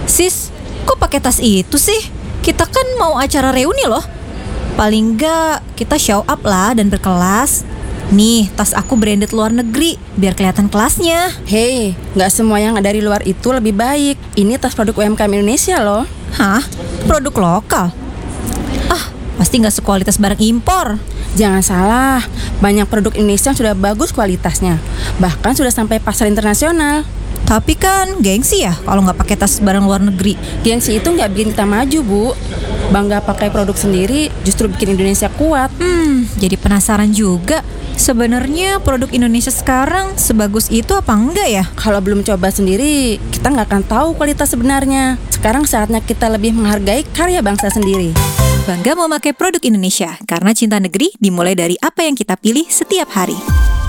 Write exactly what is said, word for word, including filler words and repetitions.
Sis, kok pakai tas itu sih? Kita kan mau acara reuni loh. Paling enggak kita show up lah dan berkelas. Nih, tas aku branded luar negeri, biar kelihatan kelasnya. Hei, nggak semua yang dari luar itu lebih baik. Ini tas produk U M K M Indonesia loh. Hah? Produk lokal? Ah, pasti nggak sekualitas barang impor. Jangan salah, banyak produk Indonesia yang sudah bagus kualitasnya. Bahkan sudah sampai pasar internasional. Tapi kan gengsi ya kalau nggak pakai tas barang luar negeri. Gengsi itu nggak bikin kita maju, Bu. Bangga pakai produk sendiri justru bikin Indonesia kuat. Hmm, jadi penasaran juga. Sebenarnya produk Indonesia sekarang sebagus itu apa enggak ya? Kalau belum coba sendiri, kita nggak akan tahu kualitas sebenarnya. Sekarang saatnya kita lebih menghargai karya bangsa sendiri. Bangga memakai produk Indonesia, karena cinta negeri dimulai dari apa yang kita pilih setiap hari.